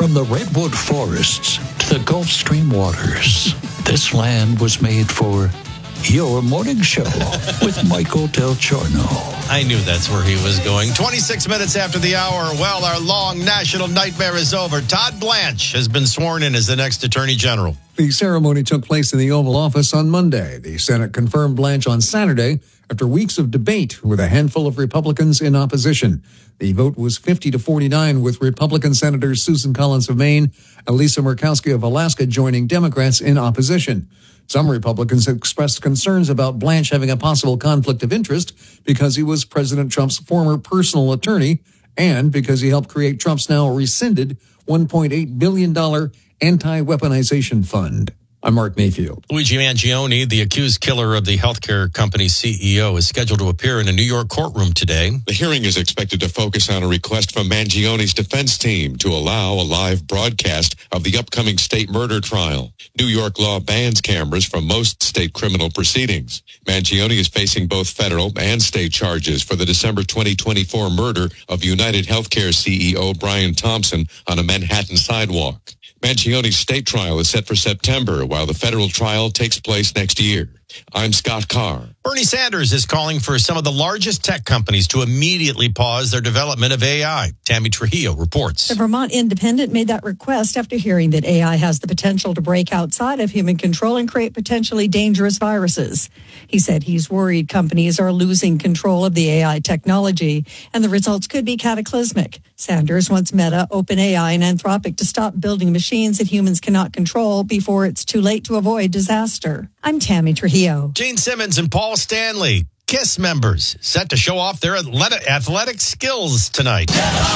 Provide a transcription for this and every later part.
From the redwood forests to the Gulf Stream waters, this land was made for your morning show with Michael Del Giorno. I knew that's where he was going. 26 minutes after the hour. Well, our long national nightmare is over. Todd Blanche has been sworn in as the next Attorney General. The ceremony took place in the Oval Office on Monday. The Senate confirmed Blanche on Saturday after weeks of debate with a handful of Republicans in opposition. The vote was 50-49, with Republican Senators Susan Collins of Maine and Lisa Murkowski of Alaska joining Democrats in opposition. Some Republicans expressed concerns about Blanche having a possible conflict of interest because he was President Trump's former personal attorney and because he helped create Trump's now rescinded $1.8 billion anti-weaponization fund. I'm Mark Mayfield. Luigi Mangione, the accused killer of the healthcare company CEO, is scheduled to appear in a New York courtroom today. The hearing is expected to focus on a request from Mangione's defense team to allow a live broadcast of the upcoming state murder trial. New York law bans cameras from most state criminal proceedings. Mangione is facing both federal and state charges for the December 2024 murder of United Healthcare CEO Brian Thompson on a Manhattan sidewalk. Mangione's state trial is set for September, while the federal trial takes place next year. I'm Scott Carr. Bernie Sanders is calling for some of the largest tech companies to immediately pause their development of AI. Tammy Trujillo reports. The Vermont Independent made that request after hearing that AI has the potential to break outside of human control and create potentially dangerous viruses. He said he's worried companies are losing control of the AI technology, and the results could be cataclysmic. Sanders wants Meta, OpenAI, and Anthropic to stop building machines that humans cannot control before it's too late to avoid disaster. I'm Tammy Trujillo. Gene Simmons and Paul Stanley, KISS members, set to show off their athletic skills tonight.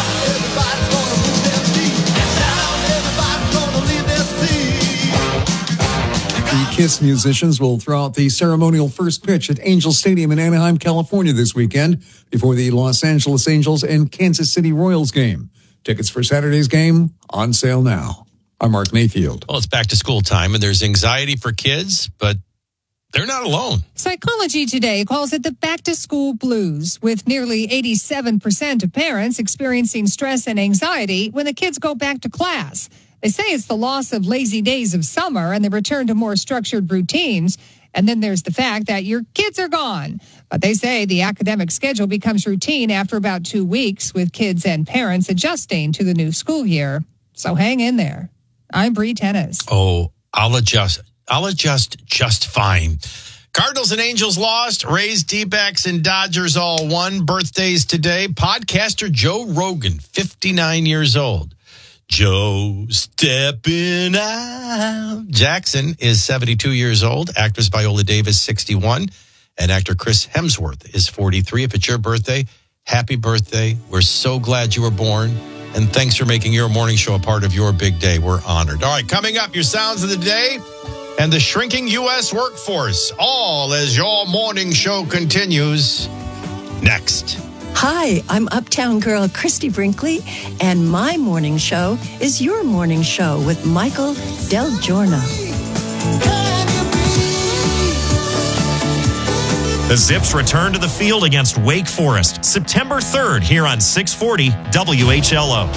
The KISS musicians will throw out the ceremonial first pitch at Angel Stadium in Anaheim, California this weekend before the Los Angeles Angels and Kansas City Royals game. Tickets for Saturday's game on sale now. I'm Mark Mayfield. Well, it's back to school time, and there's anxiety for kids, but they're not alone. Psychology Today calls it the back-to-school blues, with nearly 87% of parents experiencing stress and anxiety when the kids go back to class. They say it's the loss of lazy days of summer and the return to more structured routines. And then there's the fact that your kids are gone. But they say the academic schedule becomes routine after about 2 weeks, with kids and parents adjusting to the new school year. So hang in there. I'm Bree Tennis. Oh, I'll adjust just fine. Cardinals and Angels lost. Rays, D-backs, and Dodgers all won. Birthdays today. Podcaster Joe Rogan, 59 years old. Joe stepping out. Jackson is 72 years old. Actress Viola Davis, 61. And actor Chris Hemsworth is 43. If it's your birthday, happy birthday. We're so glad you were born. And thanks for making your morning show a part of your big day. We're honored. All right, coming up, your sounds of the day and the shrinking U.S. workforce, all as your morning show continues next. Hi, I'm Uptown Girl Christy Brinkley, and my morning show is your morning show with Michael Del Giorno. The Zips return to the field against Wake Forest September 3rd here on 640 WHLO.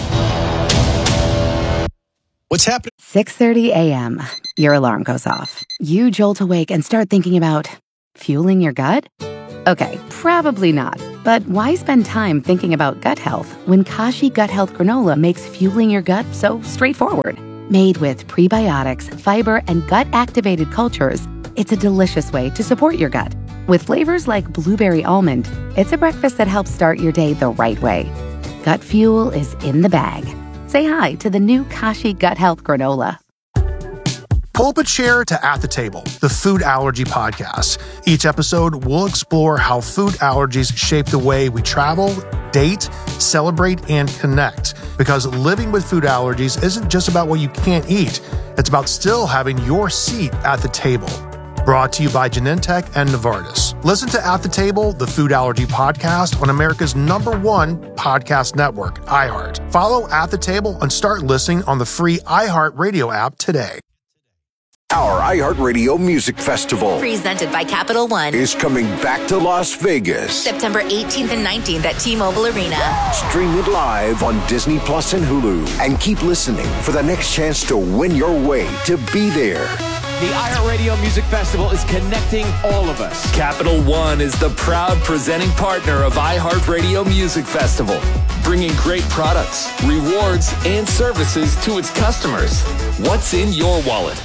What's happening? 6:30 a.m. Your alarm goes off. You jolt awake and start thinking about fueling your gut? Okay, probably not. But why spend time thinking about gut health when Kashi Gut Health Granola makes fueling your gut so straightforward? Made with prebiotics, fiber, and gut-activated cultures, it's a delicious way to support your gut. With flavors like blueberry almond, it's a breakfast that helps start your day the right way. Gut fuel is in the bag. Say hi to the new Kashi Gut Health Granola. Pull up a chair to At the Table, the food allergy podcast. Each episode, we'll explore how food allergies shape the way we travel, date, celebrate, and connect. Because living with food allergies isn't just about what you can't eat. It's about still having your seat at the table. Brought to you by Genentech and Novartis. Listen to At the Table, the food allergy podcast on America's #1 podcast network, iHeart. Follow At the Table and start listening on the free iHeart Radio app today. Our iHeartRadio Music Festival, presented by Capital One, is coming back to Las Vegas. September 18th and 19th at T-Mobile Arena. Stream it live on Disney Plus and Hulu. And keep listening for the next chance to win your way to be there. The iHeartRadio Music Festival is connecting all of us. Capital One is the proud presenting partner of iHeartRadio Music Festival, bringing great products, rewards, and services to its customers. What's in your wallet?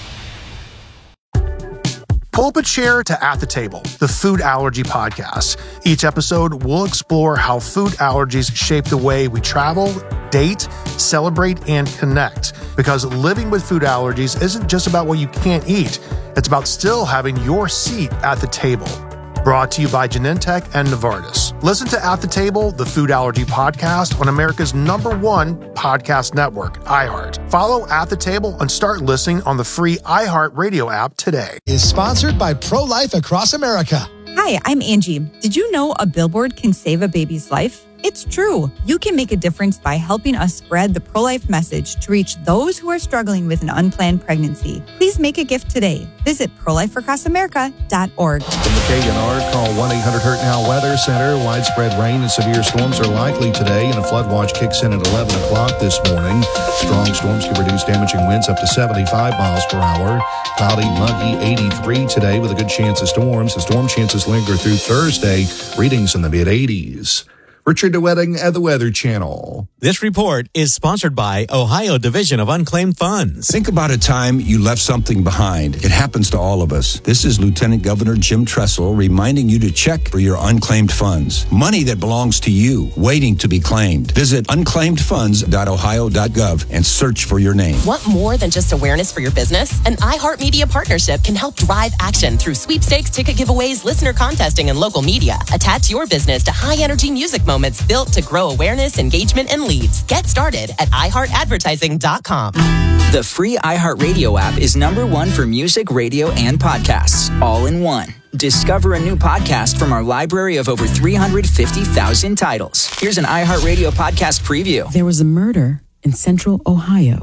Pulpit Chair to At the Table, the Food Allergy Podcast. Each episode will explore how food allergies shape the way we travel, date, celebrate, and connect. Because living with food allergies isn't just about what you can't eat, it's about still having your seat at the table. Brought to you by Genentech and Novartis. Listen to At the Table, the Food Allergy Podcast on America's #1 podcast network, iHeart. Follow At the Table and start listening on the free iHeartRadio app today. Is sponsored by Pro-Life Across America. Hi, I'm Angie. Did you know a billboard can save a baby's life? It's true. You can make a difference by helping us spread the pro-life message to reach those who are struggling with an unplanned pregnancy. Please make a gift today. Visit prolifeacrossamerica.org. From the KNR, call 1-800-HURT-NOW Weather Center. Widespread rain and severe storms are likely today, and a flood watch kicks in at 11 o'clock this morning. Strong storms can produce damaging winds up to 75 miles per hour. Cloudy, muggy, 83 today with a good chance of storms. The storm chances linger through Thursday. Readings in the mid-80s. Richard DeWetting at the Weather Channel. This report is sponsored by Ohio Division of Unclaimed Funds. Think about a time you left something behind. It happens to all of us. This is Lieutenant Governor Jim Tressel reminding you to check for your unclaimed funds. Money that belongs to you, waiting to be claimed. Visit unclaimedfunds.ohio.gov and search for your name. Want more than just awareness for your business? An iHeartMedia partnership can help drive action through sweepstakes, ticket giveaways, listener contesting, and local media. Attach your business to high-energy music moments built to grow awareness, engagement, and leads. Get started at iHeartAdvertising.com. The free iHeartRadio app is #1 for music, radio, and podcasts, all in one. Discover a new podcast from our library of over 350,000 titles. Here's an iHeartRadio podcast preview. There was a murder in central Ohio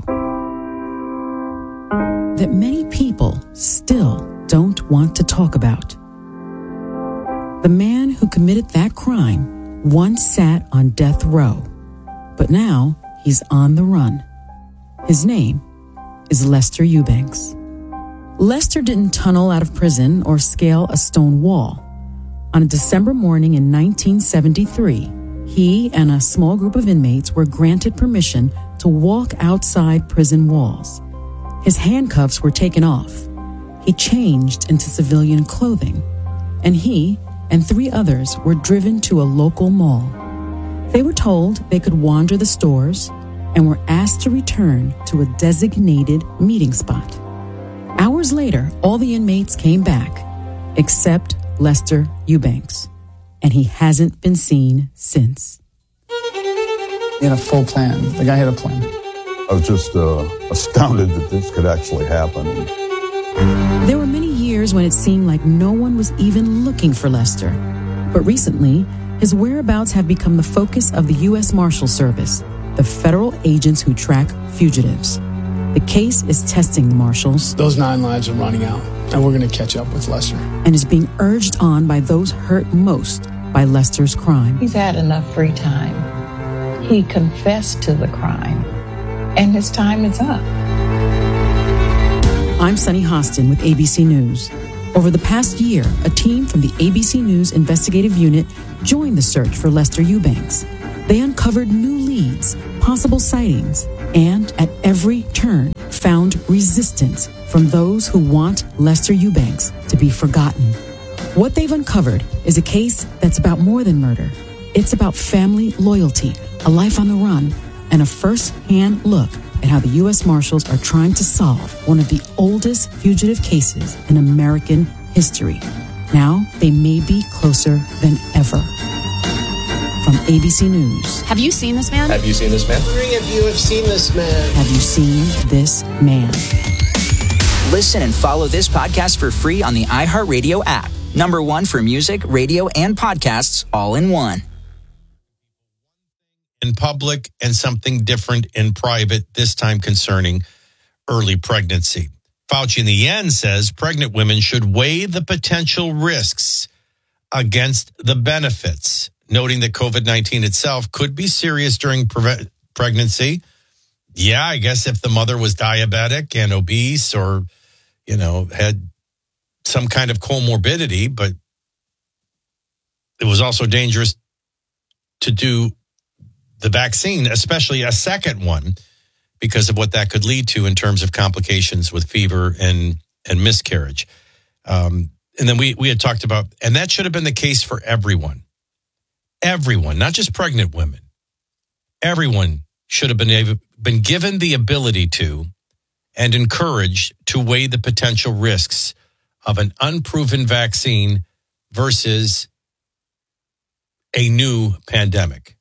that many people still don't want to talk about. The man who committed that crime once sat on death row, but now he's on the run. His name is Lester Eubanks. Lester didn't tunnel out of prison or scale a stone wall. On a December morning in 1973, he and a small group of inmates were granted permission to walk outside prison walls. His handcuffs were taken off. He changed into civilian clothing, and he and 3 others were driven to a local mall. They were told they could wander the stores and were asked to return to a designated meeting spot. Hours later, all the inmates came back, except Lester Eubanks, and he hasn't been seen since. He had a full plan. The guy had a plan. I was just astounded that this could actually happen. There were many years when it seemed like no one was even looking for Lester. But recently, his whereabouts have become the focus of the U.S. Marshal Service, the federal agents who track fugitives. The case is testing the marshals. Those 9 lives are running out, and we're going to catch up with Lester. And is being urged on by those hurt most by Lester's crime. He's had enough free time. He confessed to the crime, and his time is up. I'm Sunny Hostin with ABC News. Over the past year, a team from the ABC News investigative unit joined the search for Lester Eubanks. They uncovered new leads, possible sightings, and at every turn found resistance from those who want Lester Eubanks to be forgotten. What they've uncovered is a case that's about more than murder. It's about family loyalty, a life on the run, and a first-hand look at how the U.S. Marshals are trying to solve one of the oldest fugitive cases in American history. Now, they may be closer than ever. From ABC News. Have you seen this man? Have you seen this man? I'm wondering if you have seen this man. Have you seen this man? Listen and follow this podcast for free on the iHeartRadio app. #1 for music, radio, and podcasts, all in one. In public and something different in private, this time concerning early pregnancy. Fauci in the end says pregnant women should weigh the potential risks against the benefits, noting that COVID-19 itself could be serious during pregnancy. Yeah, I guess if the mother was diabetic and obese or, had some kind of comorbidity, but it was also dangerous to do the vaccine, especially a second one, because of what that could lead to in terms of complications with fever and miscarriage. And then we had talked about, and that should have been the case for everyone. Everyone, not just pregnant women. Everyone should have been given the ability to and encouraged to weigh the potential risks of an unproven vaccine versus a new pandemic.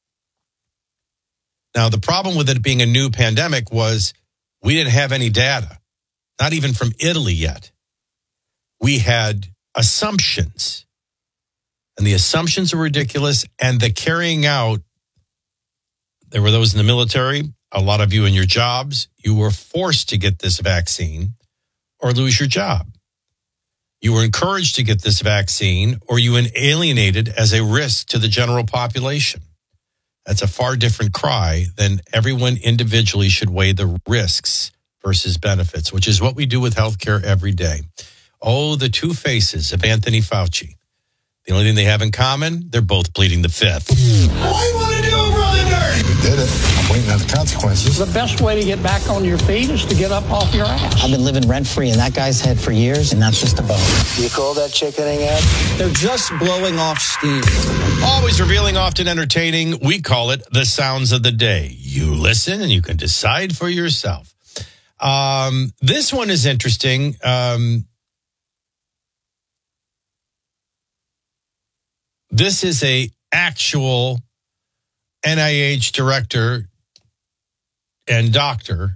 Now, the problem with it being a new pandemic was we didn't have any data, not even from Italy yet. We had assumptions, and the assumptions are ridiculous, and the carrying out, there were those in the military, a lot of you in your jobs, you were forced to get this vaccine or lose your job. You were encouraged to get this vaccine or you were alienated as a risk to the general population. That's a far different cry than everyone individually should weigh the risks versus benefits, which is what we do with healthcare every day. Oh, the two faces of Anthony Fauci. The only thing they have in common, they're both pleading the fifth. What do you want to do, brother? We did it. I'm waiting on the consequences. The best way to get back on your feet is to get up off your ass. I've been living rent-free in that guy's head for years, and that's just a bone. You call that chickening out? They're just blowing off steam. Always revealing, often entertaining. We call it the sounds of the day. You listen and you can decide for yourself. This one is interesting. This is a actual NIH director and doctor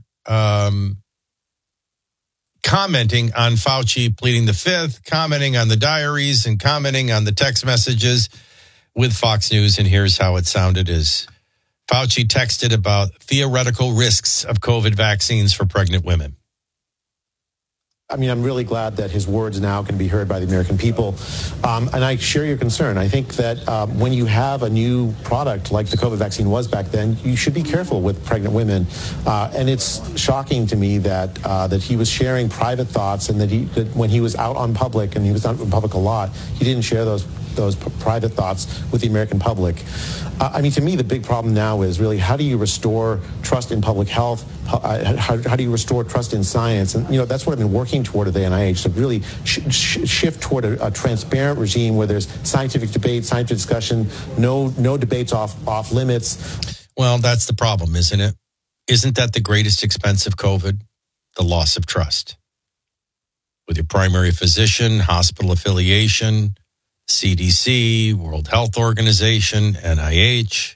commenting on Fauci pleading the fifth, commenting on the diaries and commenting on the text messages with Fox News. And here's how it sounded as Fauci texted about theoretical risks of COVID vaccines for pregnant women. I mean, I'm really glad that his words now can be heard by the American people. And I share your concern. I think that when you have a new product like the COVID vaccine was back then, you should be careful with pregnant women. And it's shocking to me that that he was sharing private thoughts and that when he was out on public, and he was out in public a lot, he didn't share those private thoughts with the American public. I mean, to me, the big problem now is really how do you restore trust in public health? How do you restore trust in science? And, that's what I've been working toward at the NIH, to really shift toward a transparent regime where there's scientific debate, scientific discussion, no debates off limits. Well, that's the problem, isn't it? Isn't that the greatest expense of COVID? The loss of trust. With your primary physician, hospital affiliation, CDC, World Health Organization, NIH,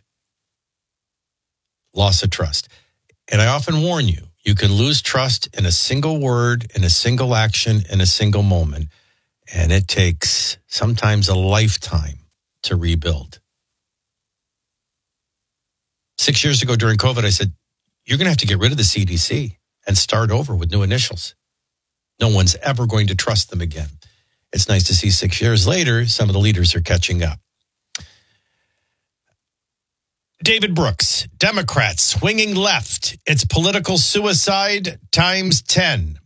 loss of trust. And I often warn you, you can lose trust in a single word, in a single action, in a single moment. And it takes sometimes a lifetime to rebuild. 6 years ago during COVID, I said, you're going to have to get rid of the CDC and start over with new initials. No one's ever going to trust them again. It's nice to see 6 years later, some of the leaders are catching up. David Brooks, Democrats swinging left. It's political suicide times 10.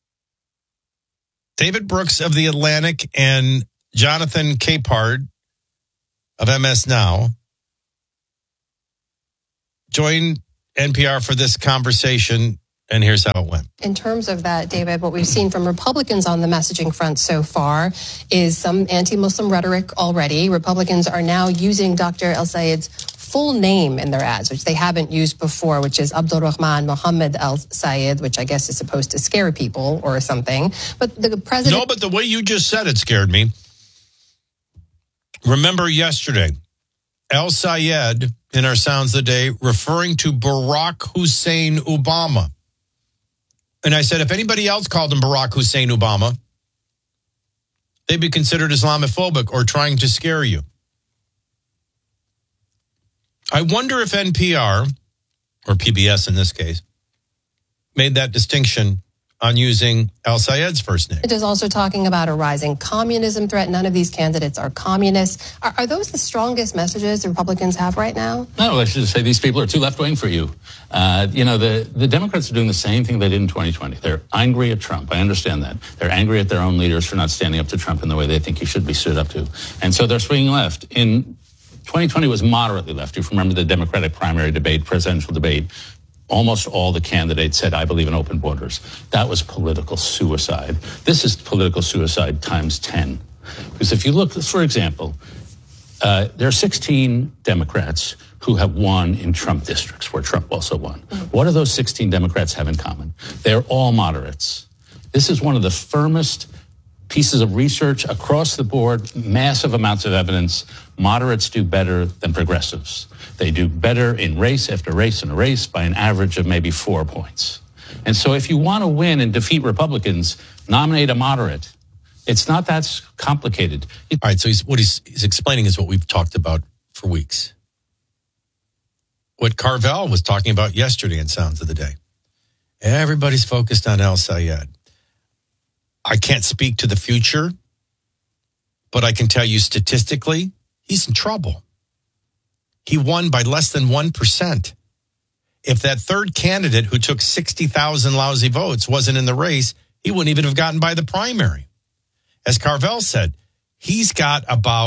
David Brooks of The Atlantic and Jonathan Capehart of MS Now joined NPR for this conversation. And here's how it went. In terms of that, David, what we've seen from Republicans on the messaging front so far is some anti-Muslim rhetoric already. Republicans are now using Dr. El-Sayed's full name in their ads, which they haven't used before, which is Abdulrahman Mohammed El-Sayed, which I guess is supposed to scare people or something. But the president... No, but the way you just said it scared me. Remember yesterday, El-Sayed, in our Sounds of the Day, referring to Barack Hussein Obama. And I said, if anybody else called him Barack Hussein Obama, they'd be considered Islamophobic or trying to scare you. I wonder if NPR, or PBS in this case, made that distinction on using al-Sayed's first name. It is also talking about a rising communism threat. None of these candidates are communists. Are those the strongest messages the Republicans have right now? No, I should say these people are too left-wing for you. The Democrats are doing the same thing they did in 2020. They're angry at Trump. I understand that. They're angry at their own leaders for not standing up to Trump in the way they think he should be stood up to. And so they're swinging left. In 2020 was moderately left. You remember the Democratic primary debate, presidential debate. Almost all the candidates said, I believe in open borders. That was political suicide. This is political suicide times 10. Because if you look, for example, there are 16 Democrats who have won in Trump districts, where Trump also won. What do those 16 Democrats have in common? They're all moderates. This is one of the firmest pieces of research across the board, massive amounts of evidence. Moderates do better than progressives. They do better in race after race and a race by an average of maybe 4 points. And so if you want to win and defeat Republicans, nominate a moderate. It's not that complicated. All right, so what he's explaining is what we've talked about for weeks. What Carvell was talking about yesterday in Sounds of the Day. Everybody's focused on al-Sayed. I can't speak to the future, but I can tell you statistically, he's in trouble. He won by less than 1%. If that third candidate who took 60,000 lousy votes wasn't in the race, he wouldn't even have gotten by the primary. As Carvell said, he's got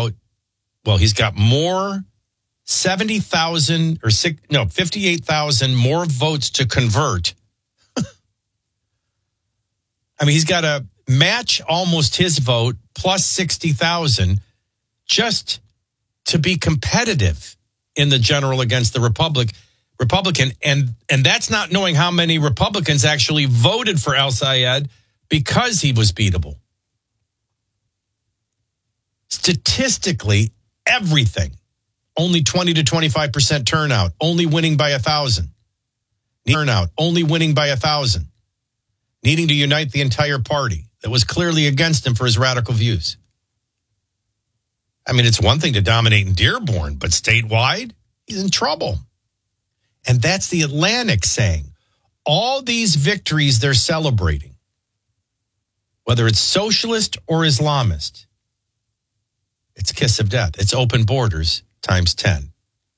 more 70,000 or 58,000 more votes to convert. I mean, he's got to match almost his vote plus 60,000 just to be competitive in the general against the Republican. And that's not knowing how many Republicans actually voted for al-Sayed because he was beatable. Statistically, everything. Only 20 to 25% turnout, only winning by 1,000. Turnout, only winning by 1,000. Needing to unite the entire party that was clearly against him for his radical views. I mean, it's one thing to dominate in Dearborn, but statewide, he's in trouble. And that's the Atlantic saying, all these victories they're celebrating, whether it's socialist or Islamist, it's kiss of death. It's open borders times 10.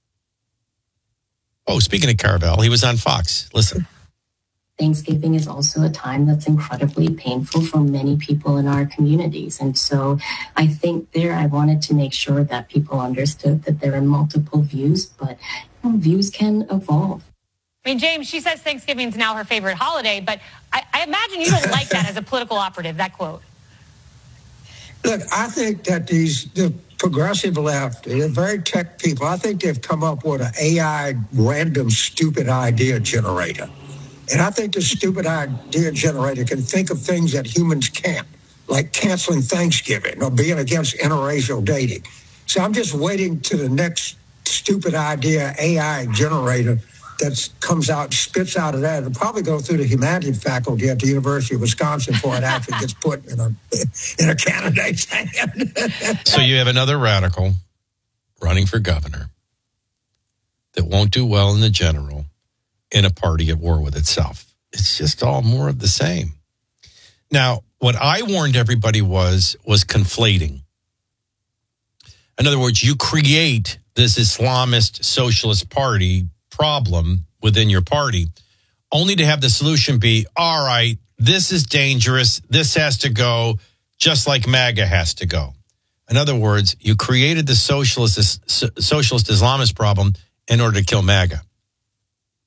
Oh, speaking of Carvell, he was on Fox. Listen. Thanksgiving is also a time that's incredibly painful for many people in our communities. And so I think I wanted to make sure that people understood that there are multiple views, but views can evolve. I mean, James, she says Thanksgiving's now her favorite holiday, but I imagine you don't like that as a political operative, that quote. Look, I think that the progressive left, they're very tech people. I think they've come up with an AI random stupid idea generator. And I think the stupid idea generator can think of things that humans can't, like canceling Thanksgiving or being against interracial dating. So I'm just waiting to the next stupid idea AI generator that comes out, spits out of that. It'll probably go through the humanities faculty at the University of Wisconsin before it actually gets put in a candidate's hand. So you have another radical running for governor that won't do well in the general in a party at war with itself. It's just all more of the same. Now, what I warned everybody was conflating. In other words, you create this Islamist socialist party problem within your party, only to have the solution be, all right, this is dangerous, this has to go, just like MAGA has to go. In other words, you created the socialist Islamist problem in order to kill MAGA.